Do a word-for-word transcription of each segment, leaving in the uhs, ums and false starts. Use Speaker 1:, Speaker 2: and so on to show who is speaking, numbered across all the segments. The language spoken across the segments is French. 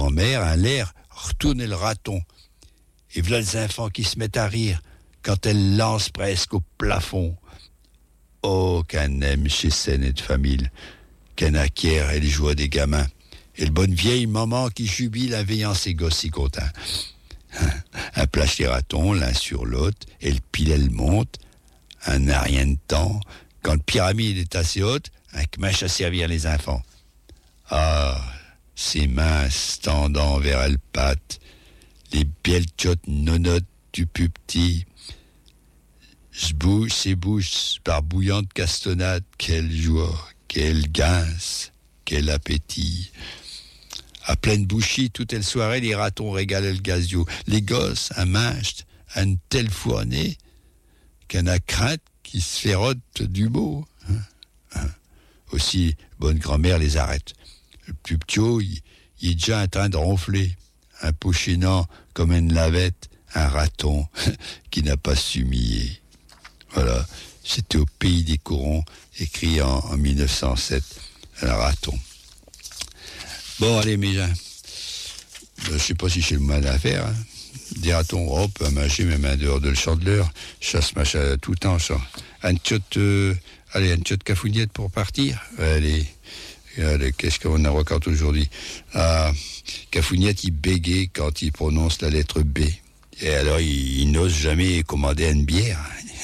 Speaker 1: grand-mère, un l'air, retournait le raton. Et voilà les enfants qui se mettent à rire quand elle lance presque au plafond. Oh, qu'un aime chez scène et de famille, qu'un acquiert et les joies des gamins. Et le bonne vieille maman qui jubile en veillant ses gosses si contents. Un plage les ratons l'un sur l'autre, et le pilel monte. Un n'a rien de temps. Quand le pyramide est assez haute, un kmash à servir les enfants. Ah, ses mains tendant vers elle patte, les belles tchottes nonotes du plus petit. J'bouge ses bouches par bouillante cassonade, quelle joie, quelle guince, quel appétit. À pleine bouchie, toute la soirée, les ratons régalaient le gazio. Les gosses, un minche, un tel fourné, qu'un a crainte qui se férote du mot. Hein, hein. Aussi, bonne grand-mère les arrête. Le plus petit, il, il est déjà en train de ronfler. Un pochénant comme une lavette, un raton qui n'a pas su mier. Voilà, c'était au pays des corons, écrit en, en mille neuf cent sept, un raton. Bon, allez, mes gens. Je ne sais pas si j'ai le mal à faire. Hein. Des ratons, oh, peut mâcher même en dehors de le chandeleur. Chasse machin tout le temps, ça. Un tchot, euh, allez, un tchot cafouniette pour partir. Allez, allez, qu'est-ce qu'on a raconte aujourd'hui? Ah, Cafouniette, il bégaye quand il prononce la lettre B. Et alors, il, il n'ose jamais commander une bière.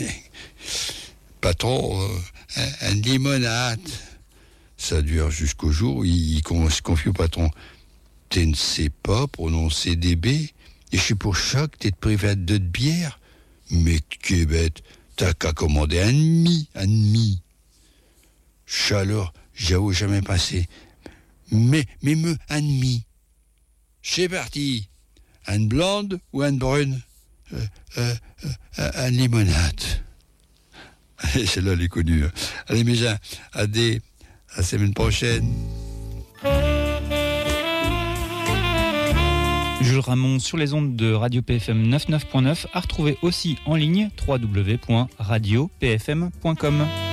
Speaker 1: Patron, euh, un, un limonade. Ça dure jusqu'au jour où il, il se confie au patron. Tu ne sais pas prononcer des B, et je suis pour choc, t'es privé de bière. Mais qu'est bête, t'as qu'à commander un demi, un demi. Chaleur, j'avoue jamais passé. Mais, mais me, un demi. C'est parti. Un blonde ou un brune euh, euh, euh, Un limonade. Allez, celle-là, elle est connue. Allez, mes gens, à des... À la semaine prochaine.
Speaker 2: Jules Ramon sur les ondes de Radio P F M quatre-vingt-neuf point neuf, à retrouver aussi en ligne w w w point radio p f m point com.